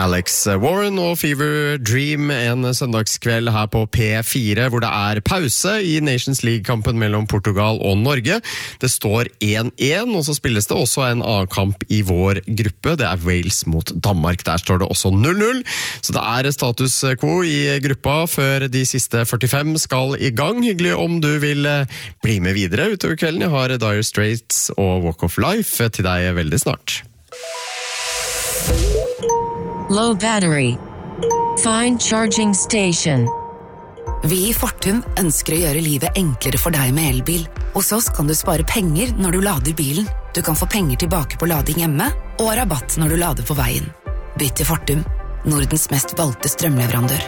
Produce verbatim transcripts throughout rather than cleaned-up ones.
Alex Warren og Fever Dream en søndagskveld her på P fire, hvor det er pause i Nations League-kampen mellom Portugal og Norge. Det står én én, og så spilles det også en A-kamp i vår gruppe. Det er Wales mot Danmark. Der står det også null null. Så det er status quo i gruppa før de siste førtifem skal i gang. Hyggelig om du vil bli med videre utover kvelden. Jeg har Dire Straits og Walk of Life til deg veldig snart. Low battery. Find charging station. Vi i Fortum ønsker å gjøre livet enklere for deg med elbil. Hos oss kan du spare penger når du lader bilen. Du kan få penger tilbake på lading hjemme, og rabatt når du lader på veien. Bytt til Fortum, Nordens mest valgte strømleverandør.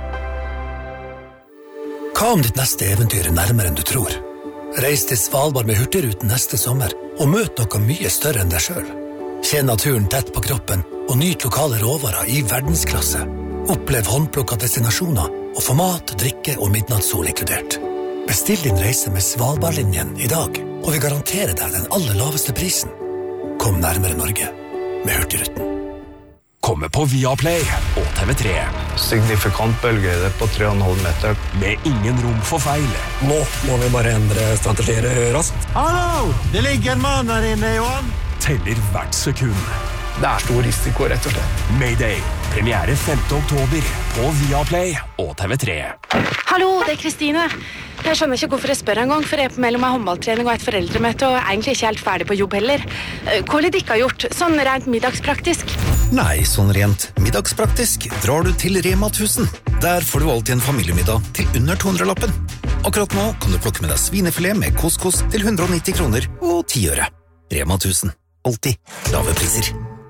Hva om ditt neste eventyr er nærmere enn du tror? Reis til Svalbard med Hurtigruten neste sommer, og møt noe mye større enn deg selv. Kjenn naturen tett på kroppen, og nyt lokale råvarer i verdensklasse. Opplev håndplukket destinasjoner, og få mat, drikke og midnattssol inkludert. Bestill din reise med Svalbardlinjen i dag, og vi garanterer deg den aller laveste prisen. Kom nærmere Norge med Hurtigruten. Kommer på Viaplay og T V tre. Signifikant bølgehøyde på tre komma fem meter. Med ingen rom for feil. Nå må vi bare endre strategier raskt. Hallo! Det ligger en mann her inne, Johan. Teller hvert sekund. Det er stor risiko, rett og slett. Mayday. Premiere femte oktober på Viaplay og T V tre. Hallo, det er Kristine. Jeg skjønner ikke hvorfor jeg spør en gang, for jeg er på mellom en håndballtrening og et foreldremøte, og er egentlig ikke helt ferdig på jobb heller. Hva har dere gjort, sånn rent middagspraktisk? Nei, sånn rent middagspraktisk drar du til Rema tusen. Der får du alltid en familiemiddag til under to hundre-lappen. Akkurat nå kan du plukke med deg svinefilet med couscous til hundre og nitti kroner og ti øre. Rema tusen. Alltid lave priser.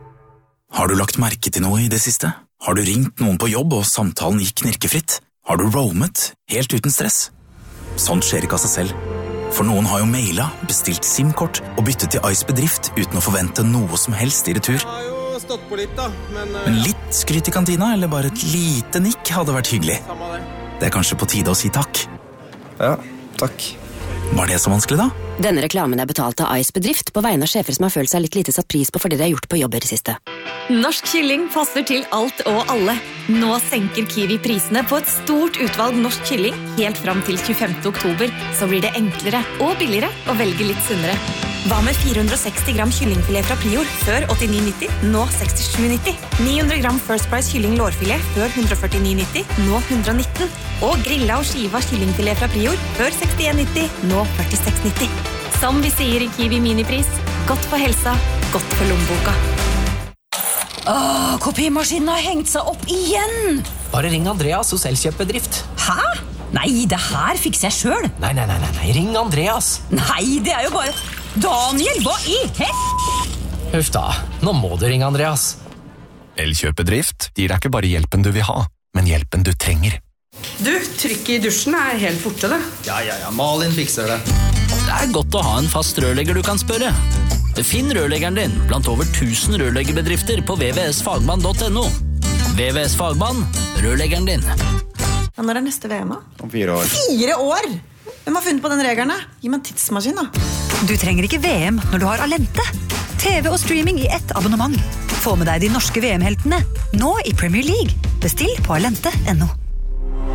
Har du lagt merke til noe i det siste? Har du ringt noen på jobb og samtalen gikk knirkefritt? Har du roamet helt uten stress? Sånt skjer ikke av seg selv. For noen har jo mailet, bestilt SIM-kort og byttet til Ice Bedrift uten å forvente noe som helst i retur. Jeg har jo stått på litt da, men... Uh... Men litt skryt i kantina, eller bare et lite nikk hadde vært hyggelig. Samme det. Det er kanskje på tide å si takk. Ja, takk. Var det så vanskelig da? Denne reklamen er betalt av Ice Bedrift på vegne av sjefer som har følt seg litt lite satt pris på for det de har gjort på jobber i siste. Norsk kylling passer til alt og alle. Nå senker Kiwi prisene på et stort utvalg norsk kylling helt fram til tjuefemte oktober, så blir det enklere og billigere å velge litt sunnere. Hva med fire hundre og seksti gram kyllingfilet fra Prior før åttini nitti, nå sekstisju nitti? ni hundre gram First Price kylling lårfilet før hundre og førtini nitti, nå hundre og nitten? Og grilla og skiva kyllingfilet fra Prior før sekstien nitti, nå førtiseks nitti? Som vi sier i Kiwi Minipris, godt for helsa, godt for lommeboka. Åh, kopimaskinen har hengt seg opp igjen! Bare ring Andreas hos Elkjøp-bedrift. Hæ? Nei, det her fikser jeg selv. Nei, nei, nei, nei, ring Andreas. Nei, det er jo bare... Daniel, hva i hett? Huff da, nå må du ringe Andreas. Elkjøp-bedrift gir deg ikke bare hjelpen du vil ha, men hjelpen du trenger. Du, trykk i dusjen er helt borte det. Ja, ja, ja, Malin fikser det. Det er godt å ha en fast rørlegger du kan spørre. Finn rørleggeren din blant over tusen rørleggerbedrifter på w w w punktum fagmann punktum n o. W W S Fagmann, rørleggeren din. Ja, når er neste V M da? Om fire år. Fire år? Hvem har funnet på den regelen? Gi meg en tidsmaskin da. Du trenger ikke V M når du har Alente. T V og streaming i ett abonnement. Få med deg de norske V M-heltene, nå i Premier League. Bestill på alente punktum n o.